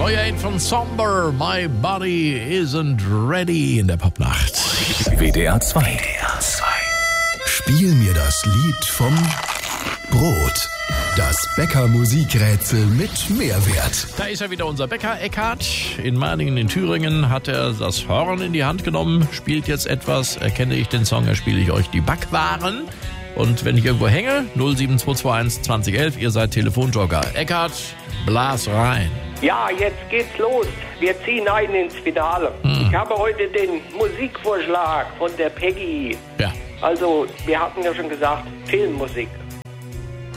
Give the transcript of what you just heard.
Neuer Hit von Somber, My Body Isn't Ready in der Popnacht. WDR 2. Spiel mir das Lied vom Brot. Das Bäcker-Musikrätsel mit Mehrwert. Da ist ja wieder unser Bäcker Eckhard. In Marningen in Thüringen hat er das Horn in die Hand genommen, spielt jetzt etwas. Erkenne ich den Song, spiele ich euch die Backwaren. Und wenn ich irgendwo hänge, 07221 2011, ihr seid Telefonjoker. Eckhard, blas rein. Ja, jetzt geht's los. Wir ziehen ein ins Finale. Ich habe heute den Musikvorschlag von der Peggy. Ja. Also, wir hatten ja schon gesagt, Filmmusik.